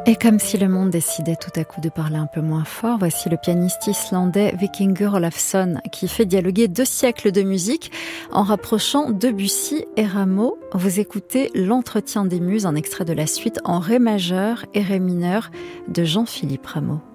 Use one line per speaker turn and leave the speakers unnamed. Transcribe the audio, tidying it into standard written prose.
Et comme si le monde décidait tout à coup de parler un peu moins fort, voici le pianiste islandais Vikingur Olafsson qui fait dialoguer 2 siècles de musique en rapprochant Debussy et Rameau. Vous écoutez l'entretien des muses, un extrait de la suite en ré majeur et ré mineur de Jean-Philippe Rameau.